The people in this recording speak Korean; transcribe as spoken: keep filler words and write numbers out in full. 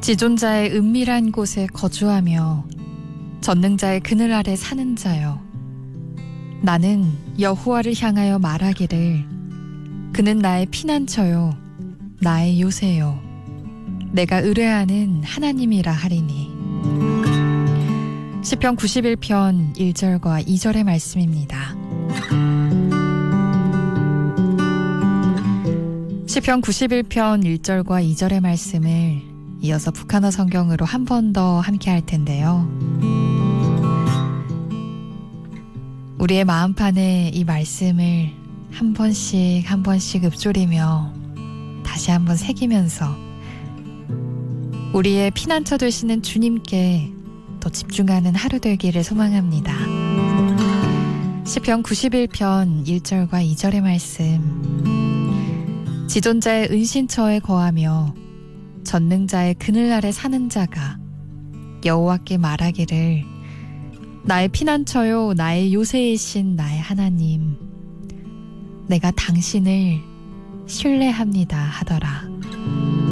지존자의 은밀한 곳에 거주하며 전능자의 그늘 아래 사는 자여, 나는 여호와를 향하여 말하기를 그는 나의 피난처요 나의 요새요 내가 의뢰하는 하나님이라 하리니. 시편 구십일 편 일 절과 이 절의 말씀입니다. 시편 구십일 편 일 절과 이 절의 말씀을 이어서 북한어 성경으로 한 번 더 함께 할 텐데요. 우리의 마음판에 이 말씀을 한 번씩 한 번씩 읊조리며 다시 한번 새기면서 우리의 피난처 되시는 주님께 더 집중하는 하루 되기를 소망합니다. 시편 구십일 편 일 절과 이 절의 말씀. 지존자의 은신처에 거하며 전능자의 그늘 아래 사는 자가 여호와께 말하기를 나의 피난처요 나의 요새이신 나의 하나님, 내가 당신을 신뢰합니다 하더라.